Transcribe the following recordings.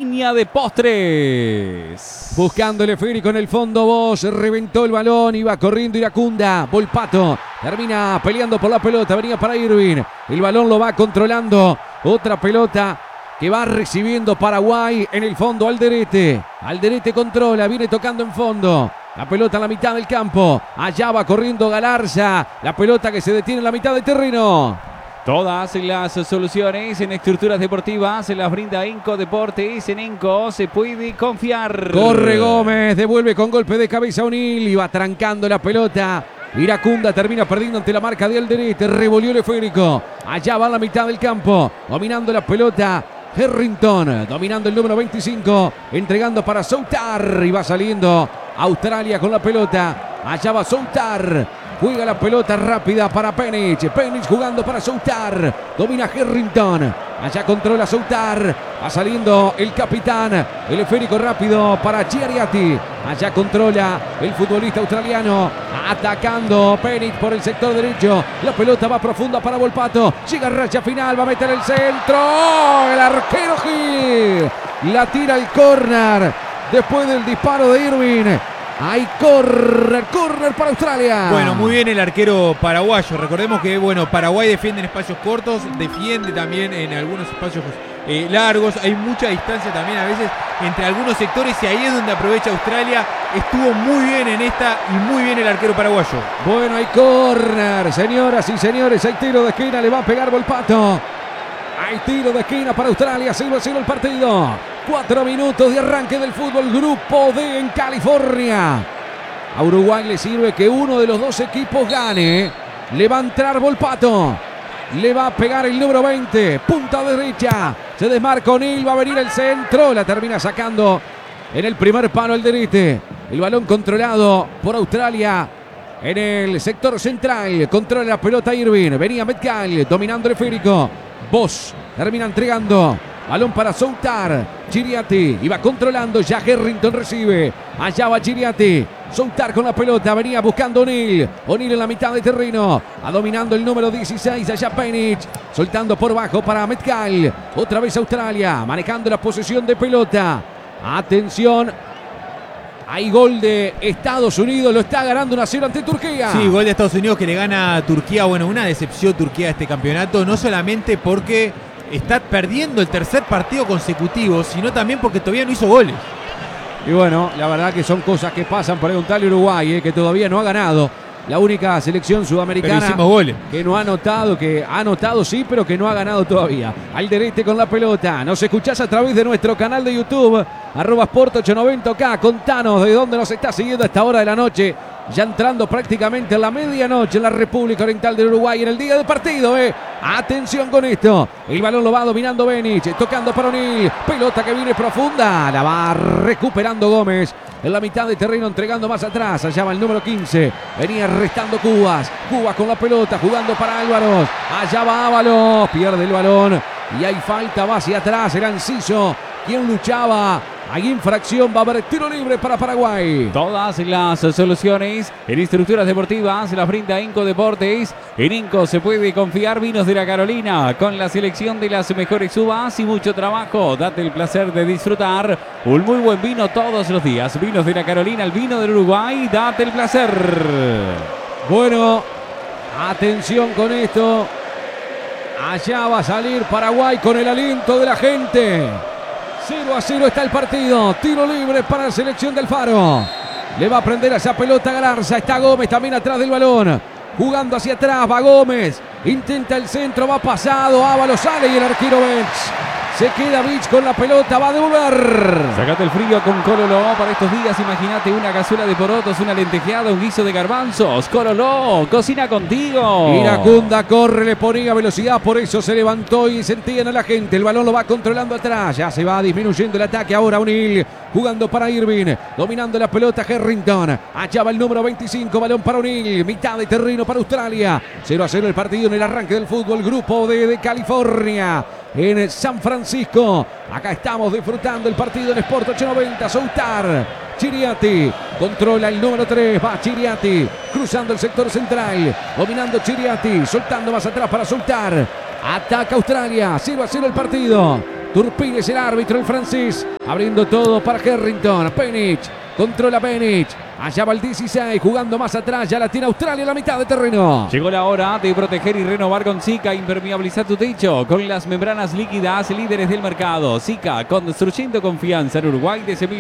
línea de postres. Buscando el esférico en el fondo, Bosch reventó el balón, iba corriendo Iracunda, Volpato termina peleando por la pelota, venía para Irving, el balón lo va controlando, otra pelota que va recibiendo Paraguay en el fondo. Alderete controla, viene tocando en fondo, la pelota en la mitad del campo, allá va corriendo Galarza, la pelota que se detiene en la mitad del terreno. Todas las soluciones en estructuras deportivas se las brinda Enco Deportes. En Enco se puede confiar. Corre Gómez, devuelve con golpe de cabeza O'Neill y va trancando la pelota. Iracunda termina perdiendo ante la marca de Alderete, revolvió el esférico. Allá va a la mitad del campo, dominando la pelota. Harrington, dominando el número 25, entregando para Soutar y va saliendo Australia con la pelota. Allá va Soutar. Juega la pelota rápida para Penic. Penic jugando para Soutar. Domina Harrington. Allá controla Soutar. Va saliendo el capitán. El esférico rápido para Chiariati. Allá controla el futbolista australiano. Atacando Penic por el sector derecho. La pelota va profunda para Volpato. Llega a raya final. Va a meter el centro. El arquero Gil. La tira al córner. Después del disparo de Irving. Hay córner para Australia. Bueno, muy bien el arquero paraguayo. Recordemos que Paraguay defiende en espacios cortos, defiende también en algunos espacios largos. Hay mucha distancia también a veces entre algunos sectores y ahí es donde aprovecha Australia. Estuvo muy bien en esta y muy bien el arquero paraguayo. Bueno, hay córner, señoras y señores. Hay tiro de esquina, le va a pegar Volpato. Hay tiro de esquina para Australia, 0-0 el partido. 4 minutos de arranque del fútbol Grupo D en California. A Uruguay le sirve que uno de los dos equipos gane. Le va a entrar Volpato. Le va a pegar el número 20. Punta derecha. Se desmarca O'Neill, va a venir el centro. La termina sacando en el primer palo Alderete. El balón controlado por Australia. En el sector central. Controla la pelota Irving. Venía Metcalf dominando el esférico. Bosch termina entregando. Balón para Soutar. Chiriati iba controlando. Ya Harrington recibe. Allá va Chiriati. Soutar con la pelota. Venía buscando O'Neill. O'Neill en la mitad de terreno. Va dominando el número 16. Allá Penic. Soltando por bajo para Metcalf. Otra vez Australia. Manejando la posesión de pelota. Atención. Hay gol de Estados Unidos. Lo está ganando 1-0 ante Turquía. Sí, gol de Estados Unidos que le gana a Turquía. Bueno, una decepción Turquía este campeonato. No solamente porque está perdiendo el tercer partido consecutivo, sino también porque todavía no hizo goles. Y bueno, la verdad que son cosas que pasan. Preguntarle a Uruguay, que todavía no ha ganado. La única selección sudamericana pero hicimos goles. Que no ha anotado, que ha anotado sí, pero que no ha ganado todavía. Alderete con la pelota. Nos escuchás a través de nuestro canal de YouTube, @Sport890K. Contanos de dónde nos está siguiendo a esta hora de la noche. Ya entrando prácticamente a la medianoche en la República Oriental del Uruguay en el día del partido. Atención con esto. El balón lo va dominando Benic. Tocando para O'Neill. Pelota que viene profunda. La va recuperando Gómez. En la mitad de terreno entregando más atrás. Allá va el número 15. Venía restando Cubas. Cubas con la pelota jugando para Álvaros. Allá va Ábalos. Pierde el balón. Y hay falta. Va hacia atrás. Era Enciso quien luchaba. Hay infracción, va a haber tiro libre para Paraguay. Todas las soluciones en estructuras deportivas las brinda Enco Deportes. En Enco se puede confiar. Vinos de la Carolina con la selección de las mejores uvas y mucho trabajo. Date el placer de disfrutar un muy buen vino todos los días. Vinos de la Carolina, el vino del Uruguay. Date el placer. Bueno, atención con esto. Allá va a salir Paraguay con el aliento de la gente. 0-0 está el partido. Tiro libre para la selección del Faro. Le va a prender a esa pelota Galarza. Está Gómez también atrás del balón. Jugando hacia atrás. Va Gómez. Intenta el centro. Va pasado. Ábalos sale y el arquero Benz. Se queda Beach con la pelota, va a devolver. Sacate el frío con Cololó para estos días. Imagínate una cazuela de porotos, una lentejeada, un guiso de garbanzos. Cololó, cocina contigo. Iracunda corre, le ponía velocidad, por eso se levantó y sentían a la gente. El balón lo va controlando atrás, ya se va disminuyendo el ataque. Ahora O'Neill jugando para Irving, dominando la pelota Harrington. Allá va el número 25, balón para O'Neill. Mitad de terreno para Australia. 0-0 el partido en el arranque del fútbol. Grupo D de California. En San Francisco, acá estamos disfrutando el partido en Sport 890. Soutar, Chiriati, controla el número 3, va Chiriati, cruzando el sector central, dominando Chiriati, soltando más atrás para Soutar. Ataca Australia, 0-0 el partido. Turpin es el árbitro, el francés. Abriendo todo para Harrington. Pjanic. Controla Pjanic. Allá va el 16, jugando más atrás. Ya la tiene Australia en la mitad de terreno. Llegó la hora de proteger y renovar con Sika. Impermeabiliza tu techo con las membranas líquidas, líderes del mercado. Sika, construyendo confianza en Uruguay desde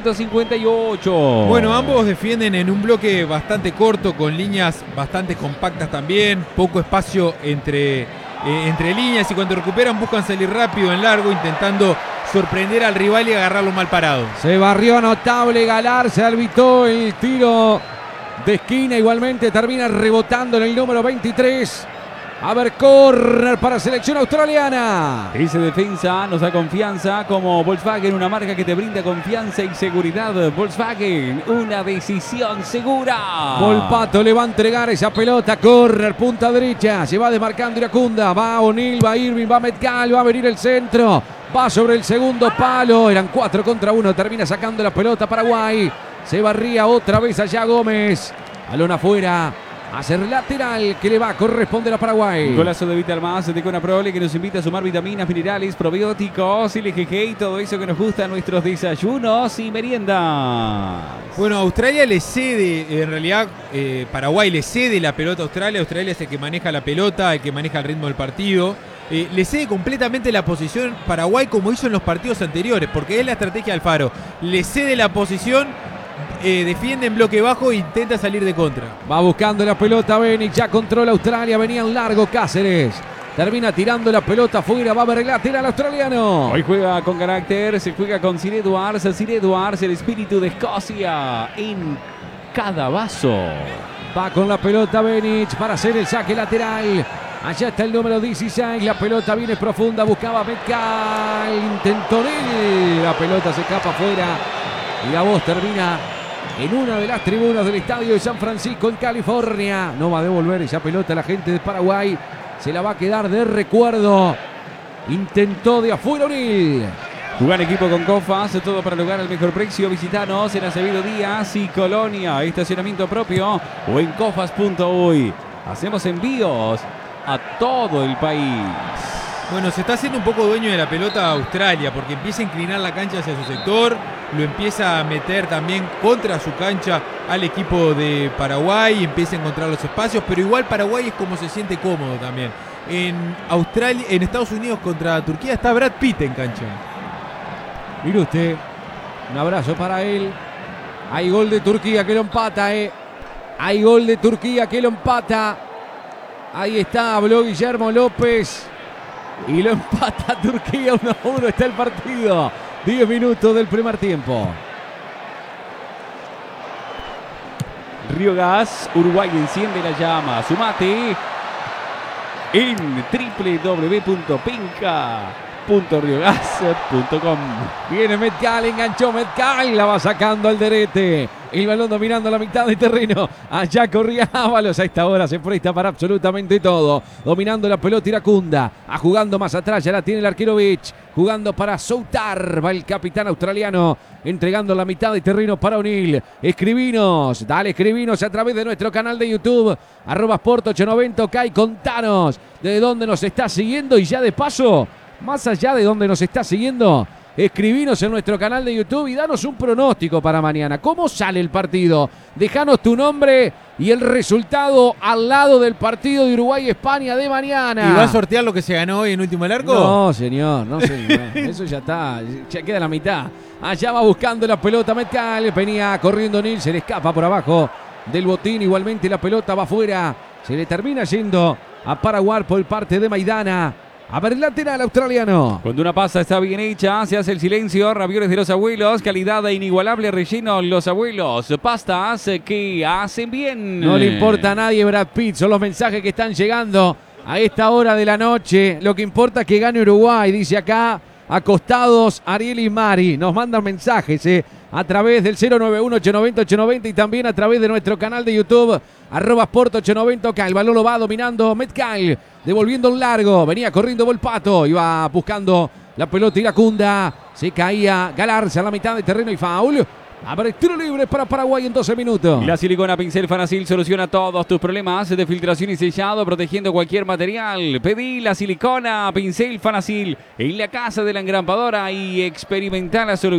1958. Bueno, ambos defienden en un bloque bastante corto, con líneas bastante compactas también. Poco espacio entre líneas, y cuando recuperan buscan salir rápido en largo, intentando sorprender al rival y agarrarlo mal parado. Se barrió notable Galar, se arbitró el tiro de esquina, igualmente termina rebotando en el número 23. A ver, córner para selección australiana. Ese defensa nos da confianza como Volkswagen, una marca que te brinda confianza y seguridad. Volkswagen, una decisión segura. Volpato le va a entregar esa pelota, córner, punta derecha, se va desmarcando Iracunda, va O'Neill, va Irving, va Metcalf, va a venir el centro, va sobre el segundo palo, eran 4 contra 1, termina sacando la pelota Paraguay, se barría otra vez allá Gómez, balón afuera. A ser lateral que le va a corresponder a Paraguay. Golazo de Vital Más de Cona Prole, que nos invita a sumar vitaminas, minerales, probióticos, LGG y todo eso que nos gusta en nuestros desayunos y meriendas. Bueno, Australia le cede, en realidad Paraguay le cede la pelota a Australia. Australia es el que maneja la pelota, el que maneja el ritmo del partido. Le cede completamente la posición Paraguay, como hizo en los partidos anteriores, porque es la estrategia de Alfaro. Le cede la posición. Defiende en bloque bajo e intenta salir de contra. Va buscando la pelota Benic, ya controla Australia, venía en largo Cáceres. Termina tirando la pelota afuera, va a ver el lateral australiano. Hoy juega con carácter, se juega con Sir Edwards, el espíritu de Escocia en cada vaso. Va con la pelota Benic para hacer el saque lateral. Allá está el número 16, la pelota viene profunda, buscaba Metcalf, intentó él, la pelota se escapa afuera. Y la voz termina en una de las tribunas del estadio de San Francisco en California. No va a devolver esa pelota a la gente de Paraguay. Se la va a quedar de recuerdo. Intentó de afuera O'Neill. Jugar equipo con Cofas, todo para lograr el mejor precio. Visitanos en Acevedo Díaz y Colonia. Estacionamiento propio o en cofas.uy. Hacemos envíos a todo el país. Bueno, se está haciendo un poco dueño de la pelota Australia, porque empieza a inclinar la cancha hacia su sector, lo empieza a meter también contra su cancha al equipo de Paraguay, empieza a encontrar los espacios, pero igual Paraguay es como se siente cómodo también. En Estados Unidos contra Turquía está Brad Pitt en cancha. Mire usted, un abrazo para él. Hay gol de Turquía que lo empata, Hay gol de Turquía que lo empata. Ahí está, habló Guillermo López. Y lo empata Turquía 1-1, está el partido. 10 minutos del primer tiempo. Río Gas, Uruguay enciende la llama. Sumate en www.pinca.riogas.com. Viene Metcalf, enganchó Metcalf, la va sacando al derete. El balón dominando la mitad del terreno. Allá corría Ábalos. A esta hora se presta para absolutamente todo. Dominando la pelota Iracunda. Jugando más atrás. Ya la tiene el arquero Beach. Jugando para Soutar. Va el capitán australiano. Entregando la mitad del terreno para O'Neill. Escribinos. Dale, escribinos a través de nuestro canal de YouTube. @Sport890. OK. Contanos de dónde nos está siguiendo. Y ya de paso, más allá de dónde nos está siguiendo, escribinos en nuestro canal de YouTube y danos un pronóstico para mañana. ¿Cómo sale el partido? Dejanos tu nombre y el resultado al lado del partido de Uruguay-España de mañana. ¿Y va a sortear lo que se ganó hoy en último largo? No, señor, no señor. Eso ya está, ya queda la mitad. Allá va buscando la pelota Metcalf. Venía corriendo O'Neill, se le escapa por abajo del botín. Igualmente la pelota va afuera. Se le termina yendo a Paraguay por parte de Maidana. A ver, lateral australiano. Cuando una pasta está bien hecha, se hace el silencio. Ravioles de los abuelos, calidad e inigualable relleno los abuelos. Pastas que hacen bien. No le importa a nadie Brad Pitt, son los mensajes que están llegando a esta hora de la noche. Lo que importa es que gane Uruguay, dice acá, acostados Ariel y Mari. Nos mandan mensajes, a través del 091-890-890 y también a través de nuestro canal de YouTube, @Sport890. El balón lo va dominando Metcalf, devolviendo un largo, venía corriendo Volpato, iba buscando la pelota Iracunda, se caía Galarza a la mitad del terreno y foul Abre tiro libre para Paraguay en 12 minutos. La silicona pincel Fanacil soluciona todos tus problemas de filtración y sellado, protegiendo cualquier material. Pedí la silicona pincel Fanacil en la casa de la engrampadora y experimenta la solución.